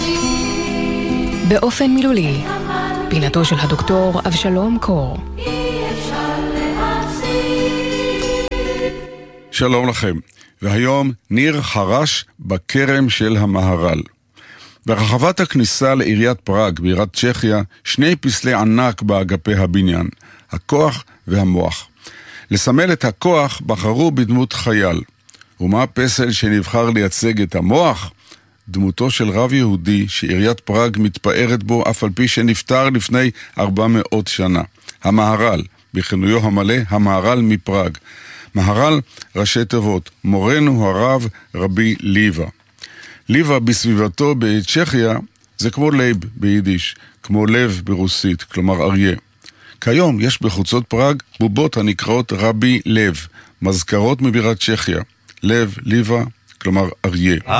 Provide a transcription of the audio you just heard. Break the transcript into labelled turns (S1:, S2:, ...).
S1: באופן מילולי, פינתו של הדוקטור אבשלום קור.
S2: שלום לכם, והיום ניר חרש בכרם של המהר"ל. ברחבת הכניסה לעיריית פראג, בעירת צ'כיה, שני פסלי ענק באגפי הבניין, הכוח והמוח. לסמל את הכוח בחרו בדמות חייל. ומה הפסל שנבחר לייצג את המוח? דמותו של רב יהודי שעיריית פראג מתפארת בו אף על פי שנפטר לפני 400 שנה. המהר"ל, בכינויו המלא המהר"ל מפראג. מהר"ל ראשי תיבות, מורנו הרב רבי ליבה. ליבה בסביבתו בצ'כיה זה כמו לייב ביידיש, כמו לב ברוסית, כלומר אריה. כיום יש בחוצות פראג בובות הנקראות רבי לב, מזכרות מבירת צ'כיה. לב, ליבה, כלומר אריה.